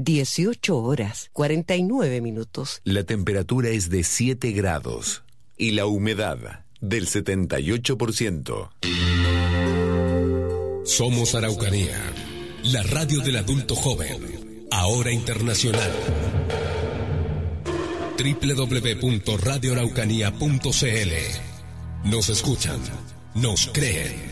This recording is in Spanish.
18 horas, 49 minutos. La temperatura es de 7 grados y la humedad del 78%. Somos Araucanía, la radio del adulto joven, ahora internacional. www.radioaraucanía.cl. Nos escuchan, nos creen.